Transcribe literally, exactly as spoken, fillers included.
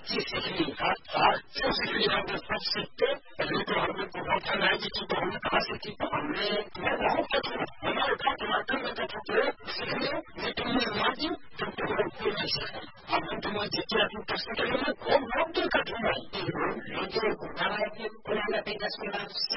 चीज सीखनी था सब सीखनी है तो सब सीखते पहले तो हम लोग को बहुत ठंड आएगी थी तो हमने कहा सीखी तो हमने बहुत कठिन मना उठा टमाटर में कठिन सीखने लेकिन मैं माजी तुम तो कोई नहीं सीखा अब हम तुम्हें जितने अपनी प्रश्न करेंगे वो बहुत दिन कठिन है लेकिन उन्होंने दस पंद्रह